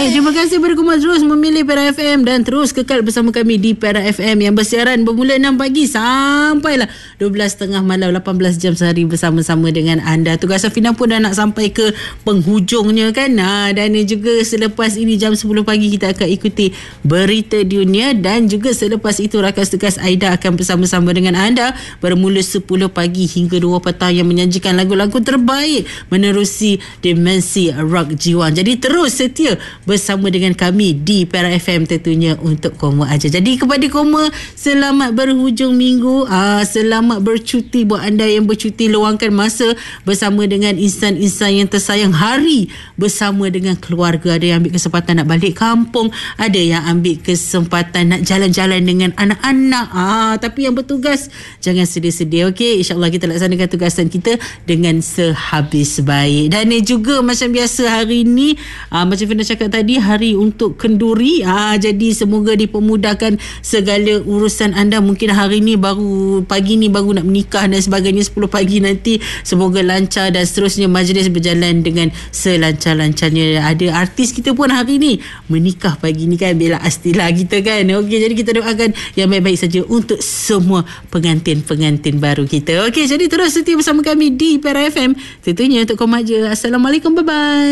Terima kasih berkumpulan terus memilih Perak FM dan terus kekal bersama kami di Perak FM yang bersiaran bermula 6 pagi sampailah 12.30 malam, 18 jam sehari bersama-sama dengan anda. Tugas Safina pun dah nak sampai ke penghujungnya kan. Dan juga selepas ini jam 10 pagi kita akan ikuti berita dunia dan juga selepas itu rakan tugas Aida akan bersama-sama dengan anda bermula 10 pagi hingga 2 petang yang menyajikan lagu-lagu terbaik menerusi dimensi rock jiwa. Jadi terus setia bersama dengan kami di Perak FM tentunya untuk Koma aja. Jadi kepada Koma, selamat berhujung minggu. Selamat bercuti buat anda yang bercuti, luangkan masa bersama dengan insan-insan yang tersayang, hari bersama dengan keluarga. Ada yang ambil kesempatan nak balik kampung, ada yang ambil kesempatan nak jalan-jalan dengan anak-anak. Tapi yang bertugas jangan sedih-sedih. Okey, insya-Allah kita laksanakan tugasan kita dengan sehabis baik. Dan juga macam biasa hari ni macam Fina cakap tadi, hari untuk kenduri. Jadi semoga dipermudahkan segala urusan anda. Mungkin hari ni pagi ni baru nak menikah dan sebagainya, 10 pagi nanti semoga lancar dan seterusnya majlis berjalan dengan selancar-lancarnya. Ada artis kita pun hari ni menikah pagi ni kan, Bella Astila kita kan. Okey, jadi kita doakan yang baik-baik saja untuk semua pengantin-pengantin baru kita. Okey, jadi terus setia bersama kami di Perak FM tentunya untuk Koma je. Assalamualaikum, bye-bye.